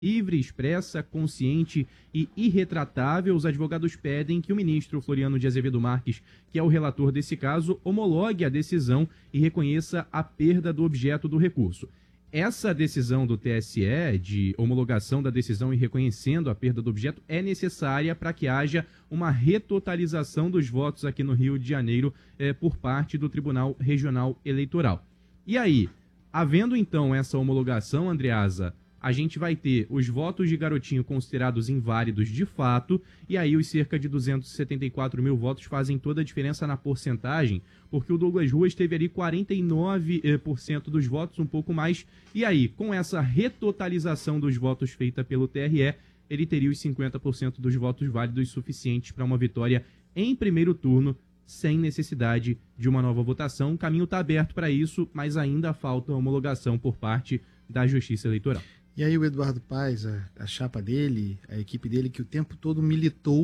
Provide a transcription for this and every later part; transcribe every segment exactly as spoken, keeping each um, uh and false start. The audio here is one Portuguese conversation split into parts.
livre, expressa, consciente e irretratável, os advogados pedem que o ministro Floriano de Azevedo Marques, que é o relator desse caso, homologue a decisão e reconheça a perda do objeto do recurso. Essa decisão do T S E, de homologação da decisão e reconhecendo a perda do objeto, é necessária para que haja uma retotalização dos votos aqui no Rio de Janeiro eh, por parte do Tribunal Regional Eleitoral. E aí, havendo então essa homologação, Andreasa, a gente vai ter os votos de Garotinho considerados inválidos de fato, e aí os cerca de duzentos e setenta e quatro mil votos fazem toda a diferença na porcentagem, porque o Douglas Ruas teve ali quarenta e nove por cento dos votos, um pouco mais, e aí, com essa retotalização dos votos feita pelo T R E, ele teria os cinquenta por cento dos votos válidos suficientes para uma vitória em primeiro turno, sem necessidade de uma nova votação. O caminho está aberto para isso, mas ainda falta homologação por parte da Justiça Eleitoral. E aí o Eduardo Paes, a, a chapa dele, a equipe dele, que o tempo todo militou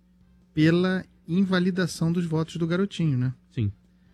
pela invalidação dos votos do Garotinho, né? Sim.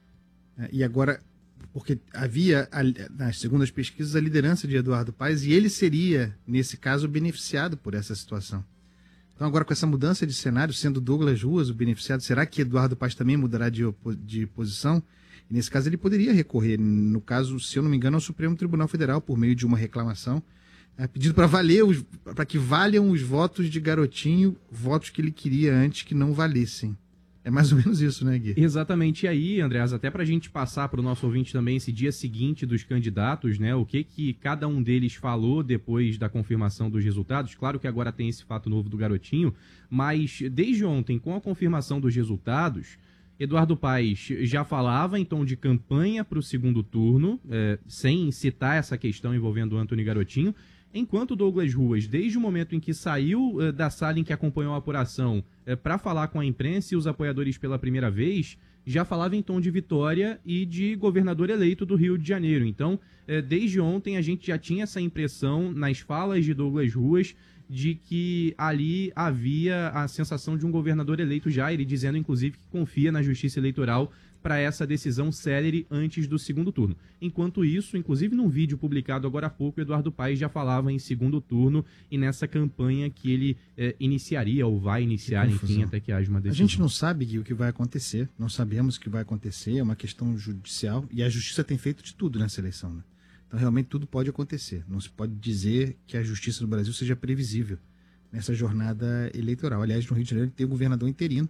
É, e agora, porque havia, a, nas segundas pesquisas, a liderança de Eduardo Paes, e ele seria, nesse caso, beneficiado por essa situação. Então agora, com essa mudança de cenário, sendo Douglas Ruas o beneficiado, será que Eduardo Paes também mudará de, de posição? E nesse caso ele poderia recorrer, no caso, se eu não me engano, ao Supremo Tribunal Federal, por meio de uma reclamação, é, pedido para valer, para que valham os votos de Garotinho, votos que ele queria antes que não valessem. É mais ou menos isso, né, Gui? Exatamente. E aí, Andreas, até para a gente passar para o nosso ouvinte também esse dia seguinte dos candidatos, né, o que que cada um deles falou depois da confirmação dos resultados. Claro que agora tem esse fato novo do Garotinho, mas desde ontem, com a confirmação dos resultados, Eduardo Paes já falava em tom de campanha para o segundo turno, é, sem citar essa questão envolvendo o Antony Garotinho, enquanto Douglas Ruas, desde o momento em que saiu uh, da sala em que acompanhou a apuração uh, para falar com a imprensa e os apoiadores pela primeira vez, já falava em tom de vitória e de governador eleito do Rio de Janeiro. Então, uh, desde ontem a gente já tinha essa impressão nas falas de Douglas Ruas de que ali havia a sensação de um governador eleito já, ele dizendo inclusive que confia na Justiça Eleitoral para essa decisão célere antes do segundo turno. Enquanto isso, inclusive num vídeo publicado agora há pouco, Eduardo Paes já falava em segundo turno e nessa campanha que ele eh, iniciaria ou vai iniciar, enfim, até que haja uma decisão. A gente não sabe, Gui, o que vai acontecer, não sabemos o que vai acontecer, é uma questão judicial e a Justiça tem feito de tudo nessa eleição, né? Então realmente tudo pode acontecer, não se pode dizer que a Justiça do Brasil seja previsível nessa jornada eleitoral. Aliás, no Rio de Janeiro tem o governador interino.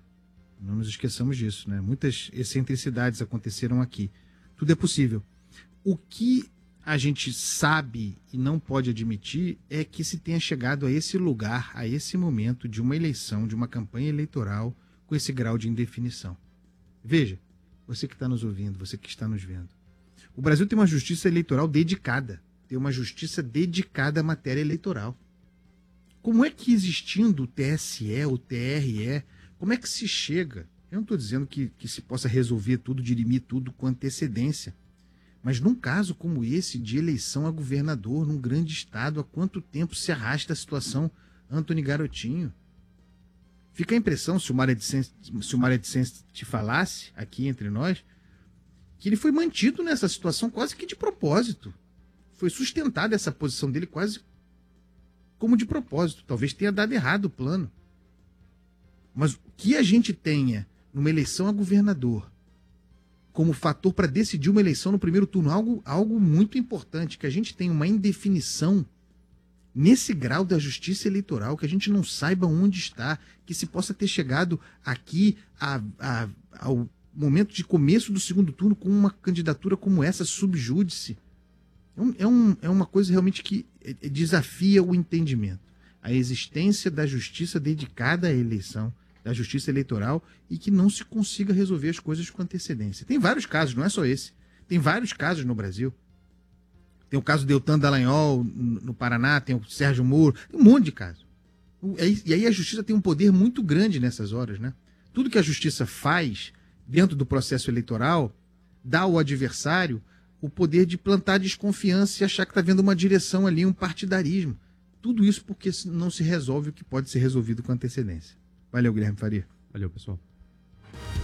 Não nos esqueçamos disso, né? Muitas excentricidades aconteceram aqui. Tudo é possível. O que a gente sabe e não pode admitir é que se tenha chegado a esse lugar, a esse momento de uma eleição, de uma campanha eleitoral com esse grau de indefinição. Veja, você que está nos ouvindo, você que está nos vendo. O Brasil tem uma justiça eleitoral dedicada. Tem uma justiça dedicada à matéria eleitoral. Como é que existindo o T S E, o T R E, como é que se chega? Eu não estou dizendo que, que se possa resolver tudo, dirimir tudo com antecedência. Mas num caso como esse, de eleição a governador, num grande estado, há quanto tempo se arrasta a situação Antony Garotinho? Fica a impressão, se o Mário de Sense, se o Mário de Sense te falasse aqui entre nós, que ele foi mantido nessa situação quase que de propósito. Foi sustentada essa posição dele quase como de propósito. Talvez tenha dado errado o plano. Mas o que a gente tenha numa eleição a governador como fator para decidir uma eleição no primeiro turno, algo, algo muito importante, que a gente tenha uma indefinição nesse grau da justiça eleitoral, que a gente não saiba onde está, que se possa ter chegado aqui a, a, ao momento de começo do segundo turno com uma candidatura como essa, subjúdice. É, um, é, um, é uma coisa realmente que desafia o entendimento. A existência da justiça dedicada à eleição, da justiça eleitoral, e que não se consiga resolver as coisas com antecedência. Tem vários casos, não é só esse. Tem vários casos no Brasil. Tem o caso do Deltan Dallagnol no Paraná, tem o Sérgio Moro, tem um monte de casos. E aí a justiça tem um poder muito grande nessas horas, né? Tudo que a justiça faz dentro do processo eleitoral dá ao adversário o poder de plantar desconfiança e achar que está vendo uma direção ali, um partidarismo. Tudo isso porque não se resolve o que pode ser resolvido com antecedência. Valeu, Guilherme Faria. Valeu, pessoal.